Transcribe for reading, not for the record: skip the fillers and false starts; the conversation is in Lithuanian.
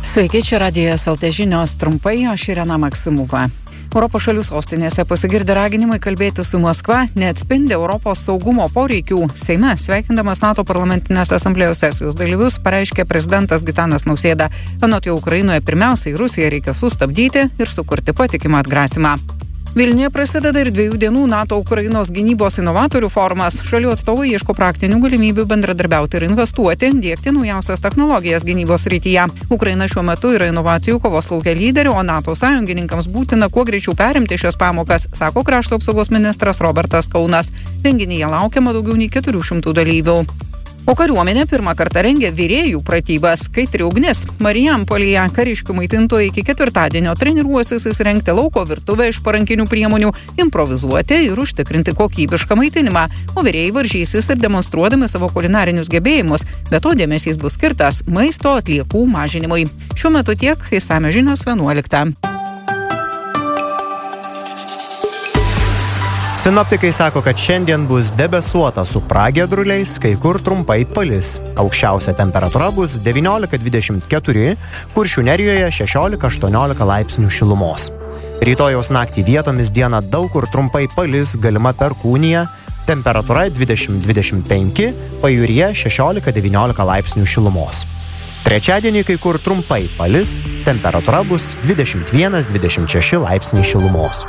Sveiki, čia Radijas LT žinios trumpai, aš Irena Maksimova. Europos šalių sostinėse pasigirdę raginimai kalbėti su Maskva neatspindi Europos saugumo poreikių. Seime, sveikindamas NATO parlamentinės asamblėjos sesijos dalyvius, pareiškė prezidentas Gitanas Nausėda. Anot jo, Ukrainoje pirmiausiai Rusiją reikia sustabdyti ir sukurti patikimą atgrasymą. Vilniuje prasideda ir 2 dienų NATO Ukrainos gynybos inovatorių forumas. Šalių atstovai ieško praktinių galimybių bendradarbiauti ir investuoti, diegti naujausias technologijas gynybos srityje. Ukraina šiuo metu yra inovacijų kovos lauke lyderių, o NATO sąjungininkams būtina kuo greičiau perimti šias pamokas, sako krašto apsaugos ministras Robertas Kaunas. Renginyje laukiama daugiau nei 400 dalyvių. O kariuomenė pirmą kartą rengia virėjų pratybas. Kaitri ugnis. Marijampolėje kariškių maitintojai iki ketvirtadienio treniruosis įsirengti lauko virtuvę iš parankinių priemonių, improvizuoti ir užtikrinti kokybišką maitinimą. O virėjai varžysis ir demonstruodami savo kulinarinius gebėjimus. Be to dėmesys bus skirtas maisto atliekų mažinimui. Šiuo metu tiek, išsamios žinios 11. Sinoptikai sako, kad šiandien bus debesuota su pragiedruliais, kai kur trumpai palis. Aukščiausia temperatūra bus 19-24, Kuršių Nerijoje 16-18 laipsnių šilumos. Rytojaus naktį vietomis dieną daug kur trumpai palis, galima perkūnija, temperatūra 20-25, pajūryje 16-19 laipsnių šilumos. Trečiadienį kai kur trumpai palis, temperatūra bus 21-26 laipsnių šilumos.